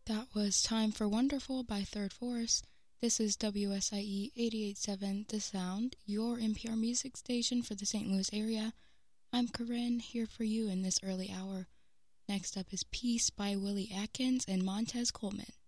That was Time for Wonderful by Third Force. This is WSIE 88.7 The Sound, your NPR music station for the St. Louis area. I'm Corinne, here for you in this early hour. Next up is Peace by Willie Atkins and Montez Coleman.